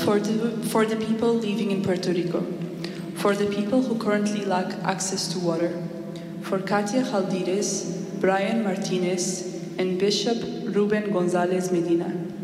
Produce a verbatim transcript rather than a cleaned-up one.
for the, for the people living in Puerto Rico, for the people who currently lack access to water, for Katia Jaldires, Brian Martinez, and Bishop Ruben Gonzalez Medina.